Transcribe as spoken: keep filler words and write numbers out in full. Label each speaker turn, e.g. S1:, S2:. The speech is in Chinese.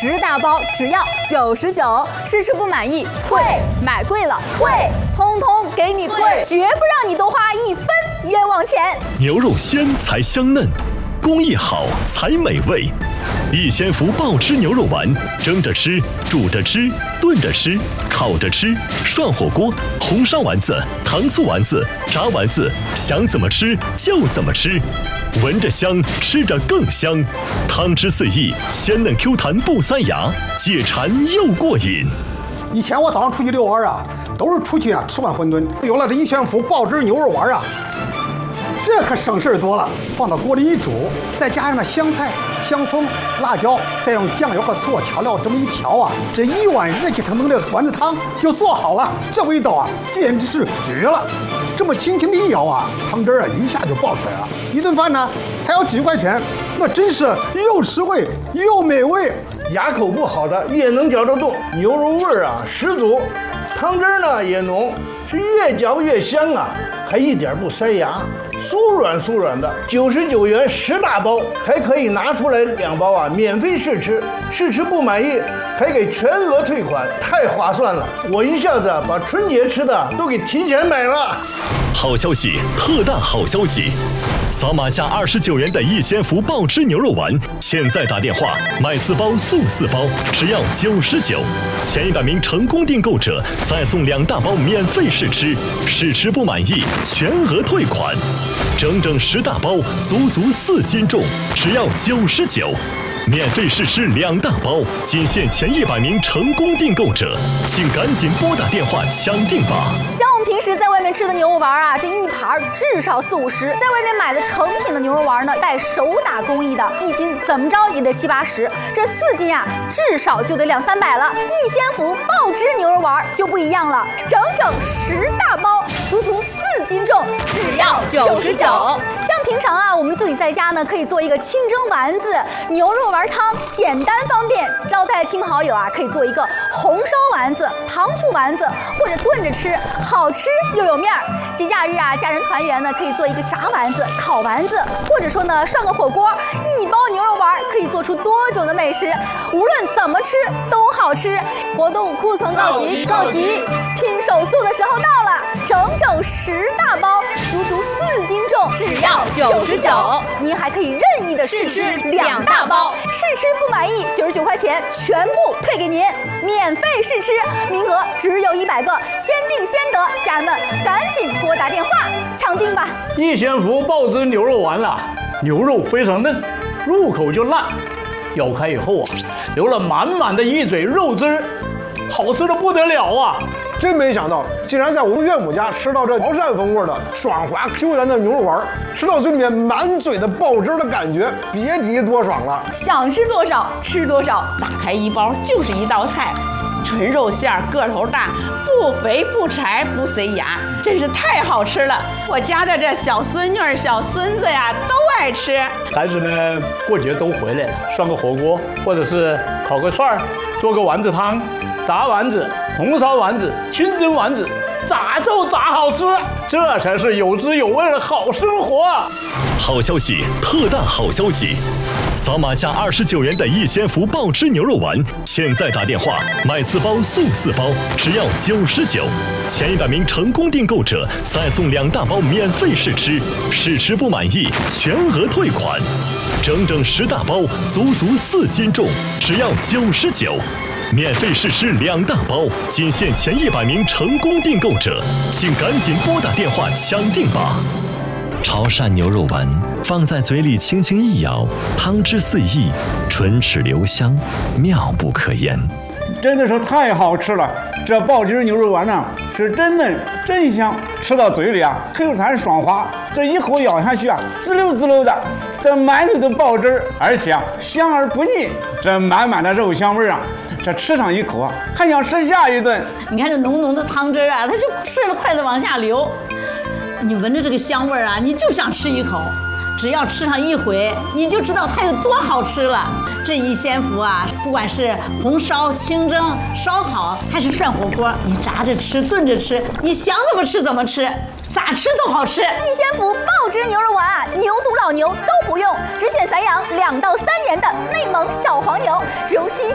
S1: 十大包只要九十九，试吃不满意退，买贵了退，通通给你退，绝不让你多花一分冤枉钱。
S2: 牛肉鲜才香嫩，工艺好才美味。逸仙福爆汁牛肉丸，蒸着吃，煮着吃，炖着吃，烤着吃，涮火锅，红烧丸子，糖醋丸子，炸丸子，想怎么吃就怎么吃，闻着香，吃着更香，汤汁四溢，鲜嫩 Q 弹不塞牙，解馋又过瘾。
S3: 以前我早上出去遛弯啊，都是出去啊吃碗馄饨，有了这逸仙福爆汁牛肉丸啊，这可省事多了。放到锅里一煮，再加上那香菜、香葱、辣椒，再用酱油和醋调料这么一调啊，这一碗热气腾腾的丸子汤就做好了。这味道啊，简直是绝了！这么轻轻的一舀啊，汤汁啊一下就爆出来了。一顿饭呢才要几块钱，那真是又实惠又美味。
S4: 牙口不好的也能嚼得动，牛肉味儿啊十足，汤汁呢也浓，是越嚼越香啊，还一点不塞牙。酥软酥软的，九十九元十大包，还可以拿出来两包啊，免费试吃，试吃不满意还给全额退款，太划算了！我一下子把春节吃的都给提前买了。
S2: 好消息，特大好消息！扫码价二十九元的逸仙福爆汁牛肉丸，现在打电话买四包送四包，只要九十九。前一百名成功订购者再送两大包免费试吃，试吃不满意全额退款。整整十大包，足足四斤重，只要九十九。免费试吃两大包，仅限前一百名成功订购者，请赶紧拨打电话抢订吧。
S1: 像我们平时在外面吃的牛肉丸啊，这一盘至少四五十，在外面买的成品的牛肉丸呢，带手打工艺的，一斤怎么着也得七八十，这四斤啊，至少就得两三百了。逸仙福爆汁牛肉丸就不一样了，整整十大包，足足四斤重，只要九十九。像平常啊，我们自己在家呢，可以做一个清蒸丸子、牛肉丸汤，简单方便。招待亲朋好友啊，可以做一个红烧丸子、糖醋丸子，或者炖着吃，好吃又有面儿。节假日啊，家人团圆呢，可以做一个炸丸子、烤丸子，或者说呢，涮个火锅。一包牛肉丸可以做出多种的美食，无论怎么吃都好吃。活动库存告急，告急！拼手速的时候到了，整整十大包，足足四斤重，只要九十九。您还可以任意的试吃两大包，试吃不满意九十九块钱全部退给您，免费试吃，名额只有一百个，先订先得，家人们赶紧拨打电话抢订吧。
S5: 逸仙福爆汁牛肉丸了，牛肉非常嫩，入口就烂，咬开以后啊，留了满满的一嘴肉汁儿，好吃的不得了啊！
S3: 真没想到，竟然在我们岳母家吃到这潮汕风味的爽滑 Q 弹的牛肉丸，吃到嘴里面满嘴的爆汁的感觉，别提多爽了。
S6: 想吃多少吃多少，打开一包就是一道菜，纯肉馅儿，个头大，不肥不柴不塞牙，真是太好吃了。我家的这小孙女儿、小孙子呀都爱吃。
S5: 孩子们过节都回来了，涮个火锅，或者是烤个串儿，做个丸子汤。炸丸子、红烧丸子、清蒸丸子，咋就咋好吃，这才是有滋有味的好生活啊！
S2: 好消息，特大好消息！扫码价二十九元的逸仙福爆汁牛肉丸，现在打电话买四包送四包，只要九十九。前一百名成功订购者再送两大包免费试吃，试吃不满意全额退款。整整十大包，足足四斤重，只要九十九。免费试吃两大包，仅限前一百名成功订购者，请赶紧拨打电话抢订吧。潮汕牛肉丸放在嘴里轻轻一咬，汤汁四溢，唇齿留香，妙不可言。
S5: 真的是太好吃了！这爆汁牛肉丸呢，是真嫩真香，吃到嘴里啊，Q弹爽滑，这一口咬下去啊，滋溜滋溜的，这满嘴的爆汁，而且啊香而不腻，这满满的肉香味啊，这吃上一口啊，还想吃下一顿。
S6: 你看这浓浓的汤汁啊，它就顺着筷子往下流，你闻着这个香味啊，你就想吃一口。只要吃上一回，你就知道它有多好吃了。这逸仙福啊，不管是红烧、清蒸、烧烤，还是涮火锅，你炸着吃、炖着吃，你想怎么吃怎么吃，咋吃都好吃。
S1: 逸仙福爆汁牛肉丸啊，牛犊老牛都不用，只选散养两到三年的内蒙小黄牛，只用新。